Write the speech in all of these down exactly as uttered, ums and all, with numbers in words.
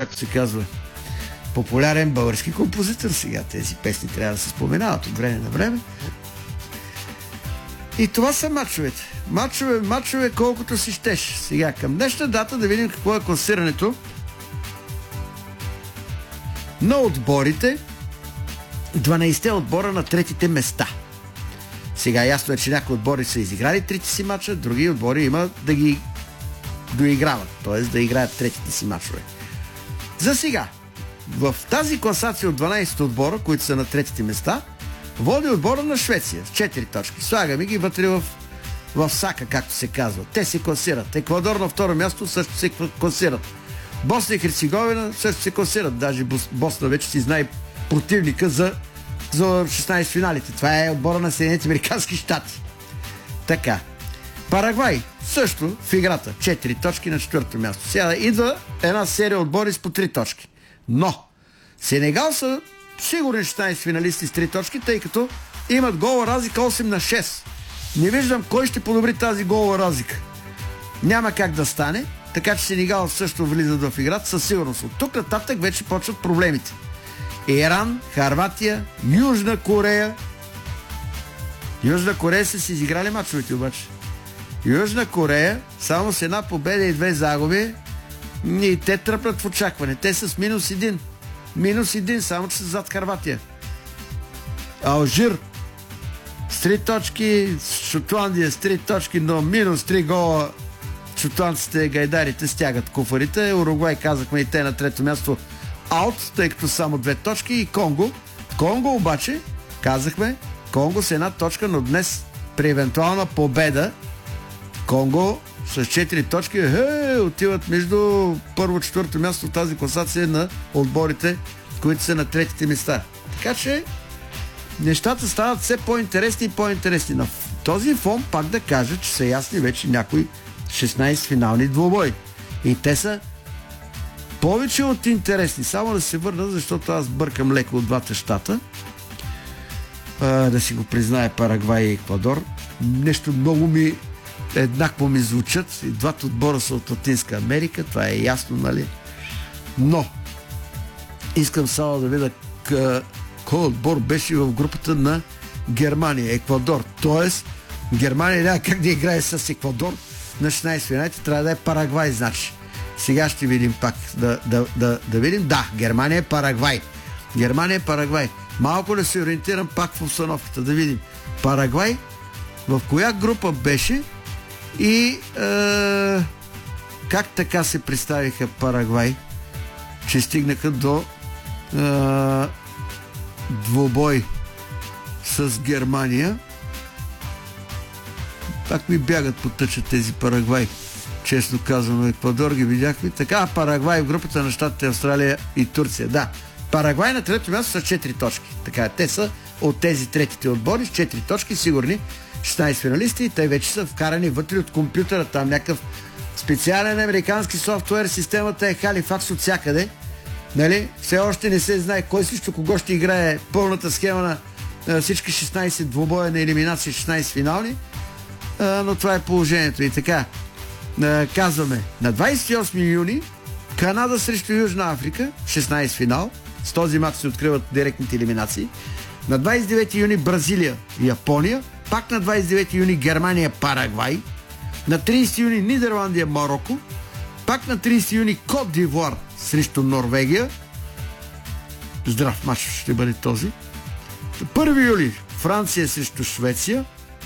както се казва, популярен български композитор сега. Тези песни трябва да се споменават от време на време. И това са мачовете. Мачове, мачове колкото си щеш. Сега към днешна дата да видим какво е класирането на отборите. дванайсетте отбора на третите места. Сега ясно е, че някои отбори са изиграли трите си мача, други отбори имат да ги доиграват, т.е. да играят третите си мачове. За сега, в тази класация от дванайсет отбора, които са на третите места, води отбора на Швеция с четири точки. Слагаме ги вътре в, в сака, както се казва. Те се класират. Еквадор на второ място също се класират. Босна и Херцеговина също се класират. Даже Босна вече си знае противника за, за шестнайсет финалите. Това е отбора на Съединените американски щати. Така. Парагвай също в играта. четири точки на четвърто място. Сега идва една серия отбори с по три точки. Но Сенегал са сигурни шестнайсет финалисти с три точки, тъй като имат гола разлика осем на шест. Не виждам кой ще подобри тази гола разлика. Няма как да стане, така че Сенегал също влизат в играта със сигурност. От тук нататък вече почват проблемите. Иран, Харватия, Южна Корея. Южна Корея са си изиграли мачовете обаче. Южна Корея само с една победа и две загуби и те тръпнат в очакване. Те са с минус един. Минус един, само че са зад Харватия. Алжир с три точки, Шотландия с три точки, но минус три гола. Шотландците, гайдарите стягат куфарите. Уругвай, казахме и те на трето място, аут, тъй като само две точки, и Конго. Конго обаче, казахме, Конго с една точка, но днес при евентуална победа Конго с четири точки е, отиват между първо-четвърто място в тази класация на отборите, които са на третите места. Така че нещата стават все по-интересни и по-интересни. На този фон пак да кажа, че са ясни вече някои шестнайсет финални двубои. И те са повече от интересни. Само да се върна, защото аз бъркам леко от двата щата. А, да си го признае Парагвай и Еквадор. Нещо много ми еднакво ми звучат. И двата отбора са от Латинска Америка. Това е ясно, нали? Но искам само да видя кой отбор беше в групата на Германия, Еквадор. Тоест, Германия няма как да играе с Еквадор на шестнайсет финалите. Трябва да е Парагвай, значи. Сега ще видим пак. Да, да, да, да видим. Да, Германия е Парагвай. Германия е Парагвай. Малко да се ориентирам пак в обстановката. Да видим. Парагвай в коя група беше и е, как така се представиха Парагвай, че стигнаха до е, двубой с Германия. Пак ми бягат по тъча тези Парагвай. Честно казано, Еквадор ги видяхме. Така, Парагвай в групата на щатите Австралия и Турция. Да, Парагвай на трето място са четири точки. Така, те са от тези третите отбори с четири точки, сигурни шестнайсет финалисти, и те вече са вкарани вътре от компютъра. Там някакъв специален американски софтуер, системата е Халифакс от всякъде. Нали? Все още не се знае кой срещу кого ще играе пълната схема на всички шестнайсет двубоя на елиминация, шестнайсет финални. А, но това е положението. И така, а, казваме, на двайсет и осми юни Канада срещу Южна Африка, шестнайсет финал. С този матч се откриват директните елиминации. На двайсет и девети юни Бразилия и Япония. Пак на двайсет и девети юни Германия, Парагвай. На трийсети юни Нидерландия, Марокко. Пак на трийсети юни Кот д'Ивуар срещу Норвегия. Здрав матч ще бъде този. първи юли Франция срещу Швеция.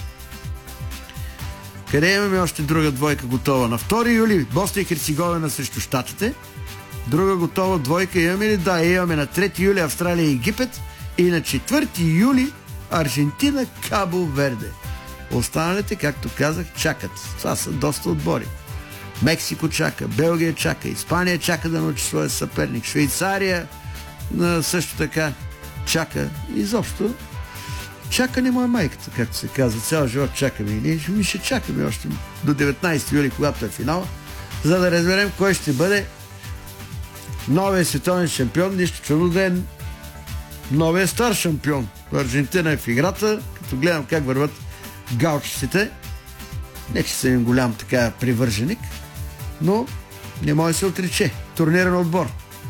Къде имаме още друга двойка готова? На втори юли Босна и Херцеговина срещу Щатите. Друга готова двойка имаме ли? Да, имаме на трети юли Австралия и Египет. И на четвърти юли Аржентина, Кабо Верде. Останалите, както казах, чакат. Това са доста отбори. Мексико чака, Белгия чака, Испания чака да научи своя съперник, Швейцария също така чака. Изобщо чакане му е майката, както се казва. Цял живот чакаме. И ние ми ще чакаме още до деветнайсети юли, когато е финал, за да разберем кой ще бъде новия световен шампион. Нищо чудно да е новия стар шампион. Аржентина е в играта, като гледам как върват галчиците. Не, че съм им голям така привърженик, но не може да се отрече. Турнирен отбор.